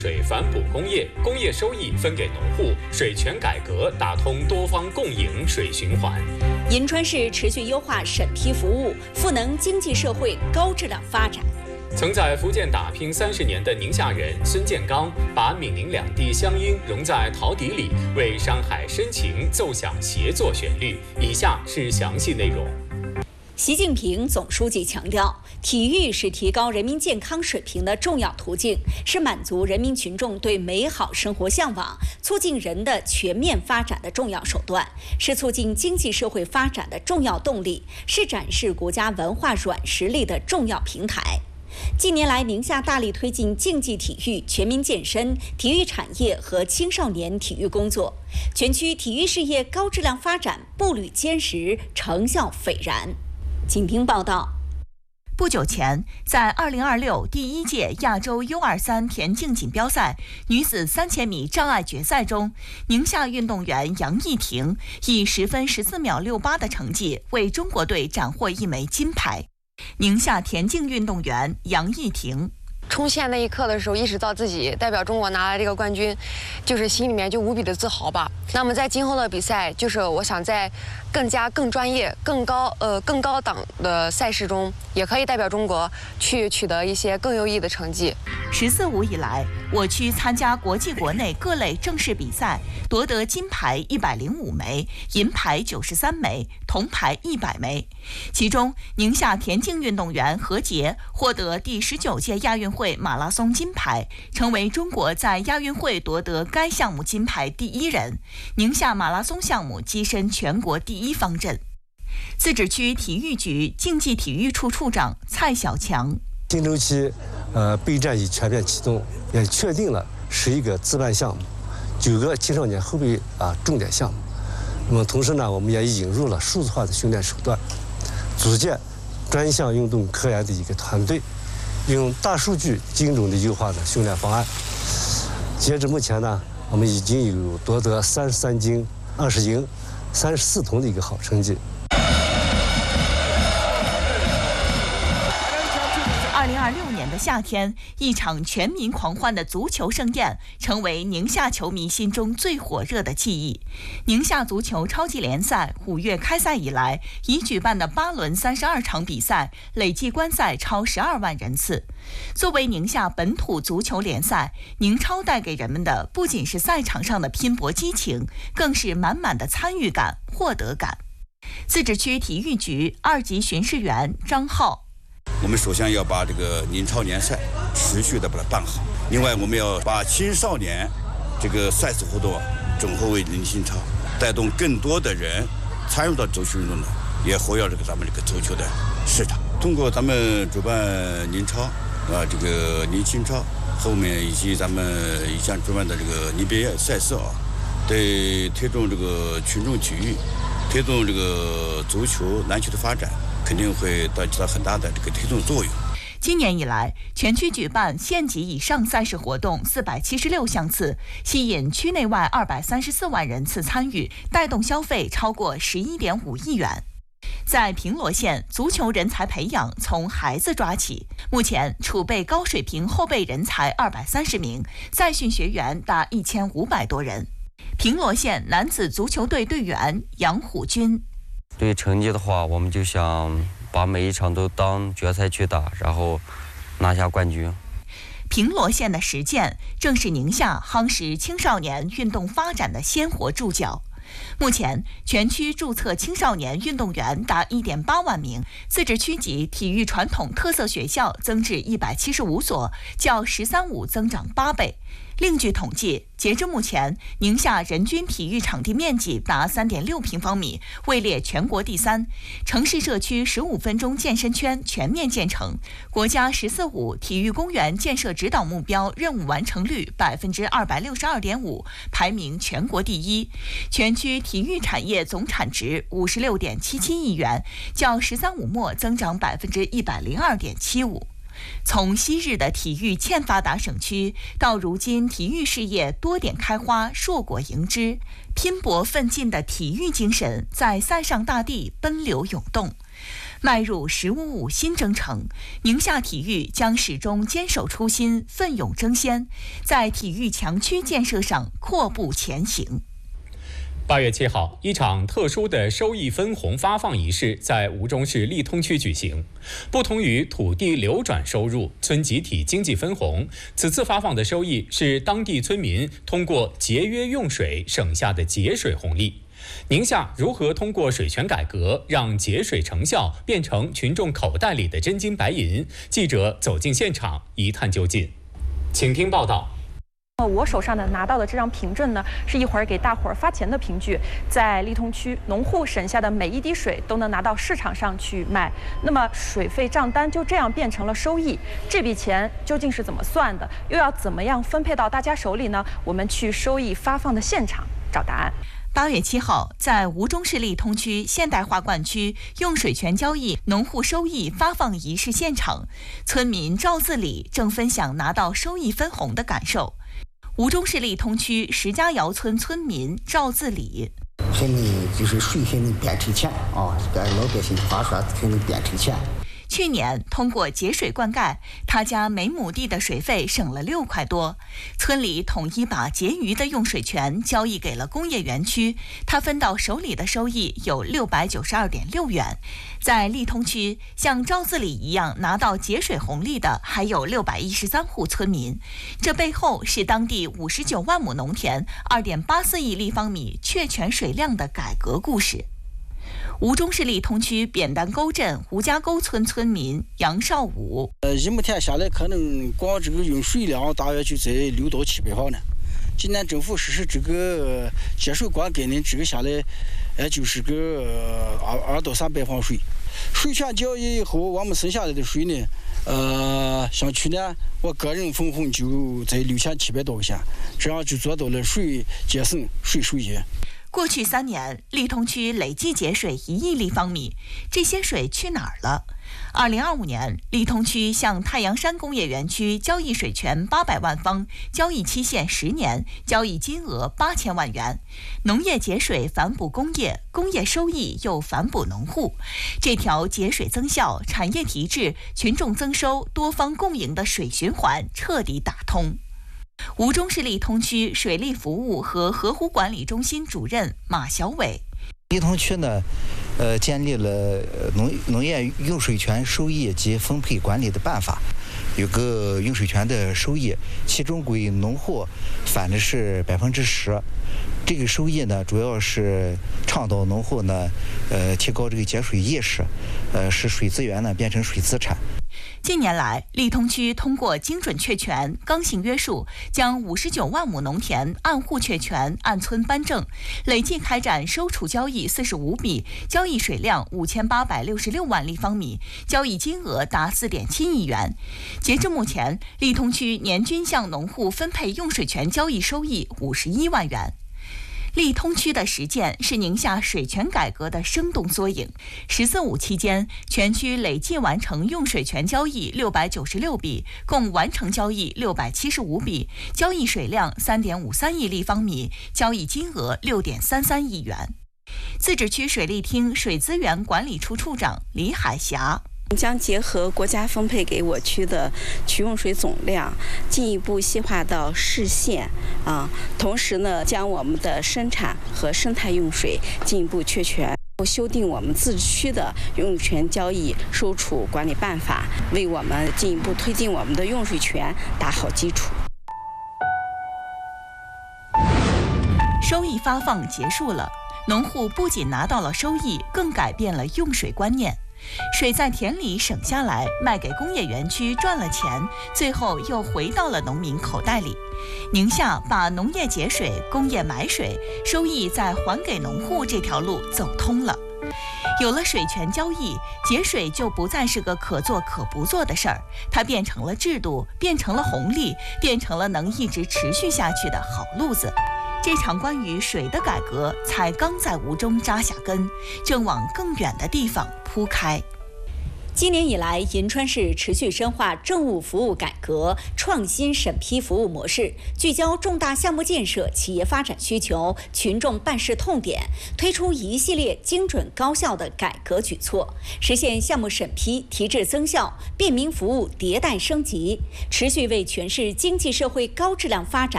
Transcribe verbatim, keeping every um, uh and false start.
水反哺工业，工业收益分给农户，水权改革打通多方共赢水循环。 银川市持续优化审批服务，赋能经济社会高质量发展。 曾在福建打拼三十年的宁夏人孙建刚，把闽宁两地乡音融在陶笛里，为山海深情奏响协作旋律。以下是详细内容。 习近平总书记强调，体育是提高人民健康水平的重要途径，是满足人民群众对美好生活向往、促进人的全面发展的重要手段，是促进经济社会发展的重要动力，是展示国家文化软实力的重要平台。近年来，宁夏大力推进竞技体育、全民健身、体育产业和青少年体育工作，全区体育事业高质量发展步履坚实，成效斐然。请听报道。 不久前，在二零二六第一届亚洲 U 二三田径锦标赛女子三千米障碍决赛中，宁夏运动员杨艺婷以十分十四秒六八的成绩为中国队斩获一枚金牌。宁夏田径运动员杨艺婷。 冲线那一刻的时候，意识到自己代表中国拿来这个冠军，就是心里面就无比的自豪吧。那么在今后的比赛，就是我想在更加更专业、更高呃更高档的赛事中，也可以代表中国去取得一些更优异的成绩。 十四五以来，我区参加国际国内各类正式比赛，夺得金牌一百零五枚，银牌九十三枚，铜牌一百枚。其中，宁夏田径运动员何洁获得第十九届亚运会马拉松金牌，成为中国在亚运会夺得该项目金牌第一人。宁夏马拉松项目跻身全国第一方阵。自治区体育局竞技体育处处长蔡小强。 新周期，呃，备战已全面启动，也确定了十一个自办项目，九个青少年后备啊重点项目。那么同时呢，我们也引入了数字化的训练手段，组建专项运动科研的一个团队，用大数据精准的优化的训练方案。截至目前呢，我们已经有夺得三十三金、二十银、三十四铜的一个好成绩。 二零二六年的夏天，一场全民狂欢的足球盛宴成为宁夏球迷心中最火热的记忆。宁夏足球超级联赛五月开赛以来，已举办的八轮三十二场比赛，累计观赛超十二万人次。作为宁夏本土足球联赛，宁超带给人们的不仅是赛场上的拼搏激情，更是满满的参与感、获得感。自治区体育局二级巡视员张浩。 我们首先要把这个宁超联赛持续的把它办好，另外我们要把青少年这个赛事活动整合为宁新超，带动更多的人参入到足球运动的，也活跃这个咱们这个足球的市场。通过咱们主办宁超啊，这个宁新超，后面以及咱们以前主办的这个宁别赛事啊，对推动这个群众体育、推动这个足球、篮球的发展，肯定会起到很大的这个推动作用。 今年以来，全区举办县级以上赛事活动四百七十六项次，吸引区内外二百三十四万人次参与，带动消费超过十一点五亿元。在平罗县，足球人才培养从孩子抓起，目前储备高水平后备人才二百三十名，在训学员达一千五百多人。平罗县男子足球队队员杨虎军。 对于成绩的话，我们就想把每一场都当决赛去打，然后拿下冠军。 平罗县的实践正是宁夏夯实青少年运动发展的鲜活注脚。目前，全区注册青少年运动员达 一点八万名，自治区级体育传统特色学校增至一百七十五所，较“十三五”增长八倍。另据统计，截至目前，宁夏人均体育场地面积达 三点六平方米，位列全国第三。城市社区十五分钟健身圈全面建成，国家“十四五”体育公园建设指导目标任务完成率 百分之二百六十二点五， 排名全国第一。全区体育产业总产值 五十六点七七亿元，较“十三五”末增长 百分之一百零二点七五。从昔日的体育欠发达省区，到如今体育事业多点开花、硕果迎之，拼搏奋进的体育精神在塞上大地奔流涌动。 迈入“十五五”新征程，宁夏体育将始终坚守初心，奋勇争先，在体育强区建设上阔步前行。 八月七号，一场特殊的收益分红发放仪式在吴忠市利通区举行。不同于土地流转收入、村集体经济分红，此次发放的收益是当地村民通过节约用水省下的节水红利。宁夏如何通过水权改革让节水成效变成群众口袋里的真金白银？记者走进现场一探究竟，请听报道。 我手上的拿到的这张凭证呢，是一会儿给大伙儿发钱的凭据，在利通区农户省下的每一滴水都能拿到市场上去卖，那么水费账单就这样变成了收益。这笔钱究竟是怎么算的，又要怎么样分配到大家手里呢？我们去收益发放的现场找答案。 八月七号，在吴忠市利通区现代化灌区用水权交易农户收益发放仪式现场，村民赵自礼正分享拿到收益分红的感受。吴忠市利通区石家窑村村民赵自礼， 还能就是水还能变成钱啊，给老百姓发出来还能变成钱。 去年通过节水灌溉，他家每亩地的水费省了六块多。村里统一把结余的用水权交易给了工业园区，他分到手里的收益有六百九十二点六元。在利通区，像赵自礼一样拿到节水红利的还有六百一十三户村民。这背后是当地五十九万亩农田、二点八四亿立方米确权水量的改革故事。吴忠市利通区扁担沟镇吴家沟村村民杨少武， 呃，一亩田下来可能光这个用水量大约就在六到七百毫呢。今年政府实施这个节水灌溉呢，这个下来，呃，就是个二二到三百方水。水权交易以后，我们剩下来的水呢，呃，像去年我个人分红就在六千七百多块钱，这样就做到了水节省、水收益。 过去三年，利通区累计节水一亿立方米，这些水去哪儿了？二零二五年，利通区向太阳山工业园区交易水权八百万方，交易期限十年，交易金额八千万元。农业节水反哺工业，工业收益又反哺农户，这条节水增效、产业提质、群众增收、多方共赢的水循环彻底打通。吴忠市利通区水利服务和河湖管理中心主任马小伟， 利通区呢，呃，建立了农农业用水权收益及分配管理的办法，有个用水权的收益，其中归农户返的是百分之十。这个收益呢，主要是倡导农户呢，呃，提高这个节水意识，呃，使水资源呢变成水资产。 近年来，利通区通过精准确权、刚性约束，将五十九万亩农田按户确权、按村颁证，累计开展收储交易四十五笔，交易水量五千八百六十六万立方米，交易金额达四点七亿元。截至目前，利通区年均向农户分配用水权交易收益五十一万元。利通区的实践是宁夏水权改革的生动缩影。十四五期间，全区累计完成用水权交易六百九十六笔，共完成交易六百七十五笔，交易水量三点五三亿立方米，交易金额六点三三亿元。自治区水利厅水资源管理处处长李海霞， 将结合国家分配给我区的取用水总量，进一步细化到市县啊，同时呢，将我们的生产和生态用水进一步确权，修订我们自治区的用水权交易收储管理办法，为我们进一步推进我们的用水权打好基础。 收益发放结束了，农户不仅拿到了收益，更改变了用水观念。水在田里省下来，卖给工业园区赚了钱，最后又回到了农民口袋里。宁夏把农业节水、工业买水，收益再还给农户这条路走通了。有了水权交易，节水就不再是个可做可不做的事儿，它变成了制度，变成了红利，变成了能一直持续下去的好路子。这场关于水的改革才刚在吴忠扎下根，正往更远的地方铺开。 今年以来，银川市持续深化政务服务改革，创新审批服务模式，聚焦重大项目建设、企业发展需求、群众办事痛点，推出一系列精准高效的改革举措，实现项目审批提质增效、便民服务迭代升级，持续为全市经济社会高质量发展